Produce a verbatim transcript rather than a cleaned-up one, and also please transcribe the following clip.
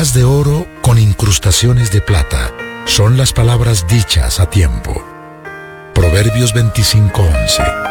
Monedas de oro con incrustaciones de plata son las palabras dichas a tiempo. Proverbios veinticinco once.